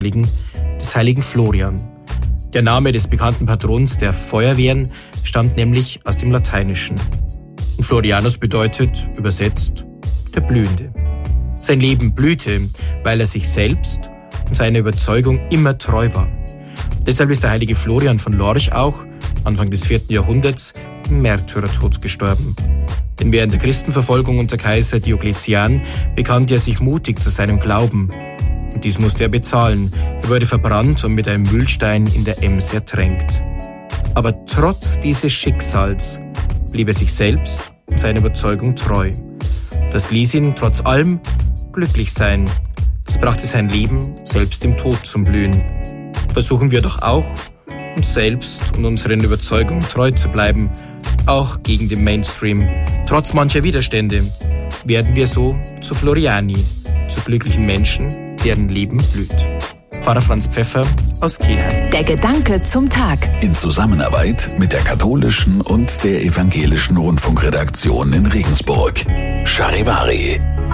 des heiligen Florian. Der Name des bekannten Patrons der Feuerwehren stammt nämlich aus dem Lateinischen. Und Florianus bedeutet, übersetzt, der Blühende. Sein Leben blühte, weil er sich selbst und seiner Überzeugung immer treu war. Deshalb ist der heilige Florian von Lorch auch, Anfang des 4. Jahrhunderts, im Märtyrertod gestorben. Denn während der Christenverfolgung unter Kaiser Diokletian bekannte er sich mutig zu seinem Glauben. Und dies musste er bezahlen. Er wurde verbrannt und mit einem Mühlstein in der Ems ertränkt. Aber trotz dieses Schicksals blieb er sich selbst und seiner Überzeugung treu. Das ließ ihn trotz allem glücklich sein. Das brachte sein Leben selbst im Tod zum Blühen. Versuchen wir doch auch, uns selbst und unseren Überzeugungen treu zu bleiben, auch gegen den Mainstream. Trotz mancher Widerstände werden wir so zu Floriani, zu glücklichen Menschen, deren Leben blüht. Pfarrer Franz Pfeffer aus Kelheim. Der Gedanke zum Tag. In Zusammenarbeit mit der katholischen und der evangelischen Rundfunkredaktion in Regensburg. Charivari.